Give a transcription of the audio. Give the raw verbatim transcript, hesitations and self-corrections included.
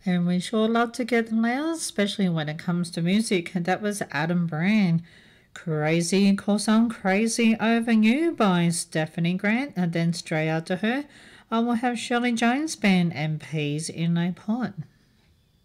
And we sure love to get loud, especially when it comes to music. And that was Adam Brand. Crazy, 'Cause I'm Crazy Over You by Stephanie Grant. And then straight after her, I will have Shirley Jones Band and Peas in a Pot.